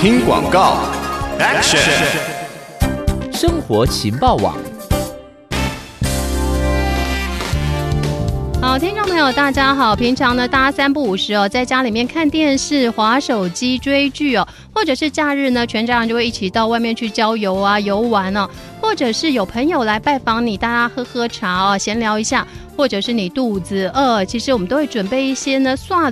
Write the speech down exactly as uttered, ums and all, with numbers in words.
听广告 ，Action！ 生活情报网。 好，听众朋友大家好，平常呢大家三不五时哦，在家里面看电视、滑手机、追剧哦，或者是假日呢，全家人就会一起到外面去郊游啊、游玩哦，或者是有朋友来拜访你，大家喝喝茶哦，闲聊一下，或者是你肚子饿，其实我们都会准备一些呢刷